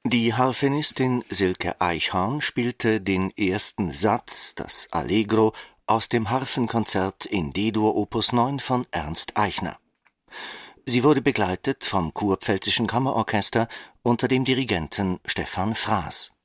Die Harfenistin Silke Eichhorn spielte den ersten Satz, das Allegro, aus dem Harfenkonzert in D-Dur Opus 9 von Ernst Eichner. Sie wurde begleitet vom Kurpfälzischen Kammerorchester unter dem Dirigenten Stefan Fraß.